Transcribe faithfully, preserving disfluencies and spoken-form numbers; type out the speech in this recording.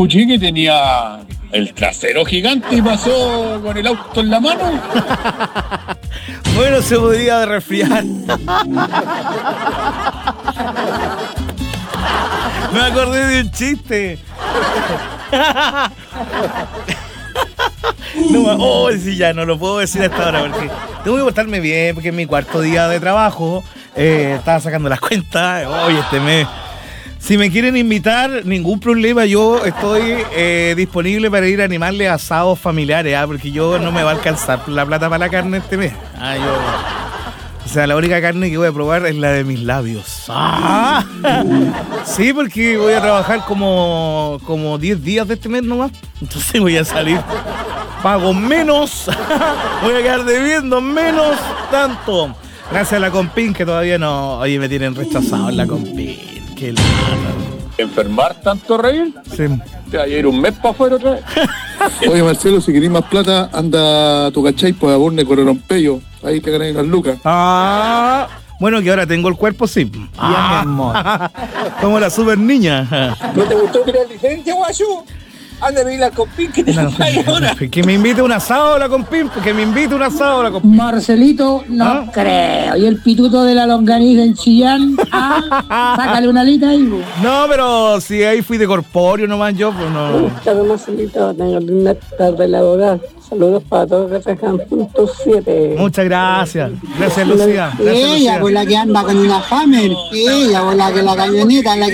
Puchique tenía el trasero gigante y pasó con el auto en la mano. Bueno, se podía resfriar. Me acordé de un chiste. No, oh, sí, ya no lo puedo decir a esta hora porque tengo que portarme bien, porque es mi cuarto día de trabajo. Eh, estaba sacando las cuentas. Oye, este mes. Si me quieren invitar, ningún problema. Yo estoy eh, disponible para ir a animarle asados familiares, ¿eh? Porque yo no me va a alcanzar la plata para la carne este mes. Ah, yo... O sea, la única carne que voy a probar es la de mis labios. ¡Ah! Sí, porque voy a trabajar como como diez días de este mes nomás. Entonces voy a salir. Pago menos. Voy a quedar debiendo menos tanto. Gracias a la Compin, que todavía no... Oye, me tienen rechazado en la Compin. Qué lata. ¿Enfermar tanto, reír? Sí. Te va a ir un mes para afuera otra vez. Oye, Marcelo, si querés más plata, anda a tu cachai, pues a Borne Cororompeyo. Ahí te ganan unas lucas. Ah, bueno, que ahora tengo el cuerpo, sí. Ah, mi amor. Como la super niña. ¿No te gustó tirar licencia, guacho? Anda a pedir la Compin que te No, pague ahora. que me invite un asado la Compin, que me invite un asado la Compin. Marcelito, no ¿Ah? creo. ¿Y el pituto de la longaniza en Chillán? Ah, sácale una alita ahí, po. No, pero si ahí fui de corpóreo nomás yo, pues no. Buenas tardes, Marcelito. Tengo linda tarde la abogada. Saludos para todos que trabajan punto siete. Muchas gracias. Gracias, Lucía. Gracias, Ella, Lucía. por la que anda con una Hammer. Ella, por la que la camioneta, la que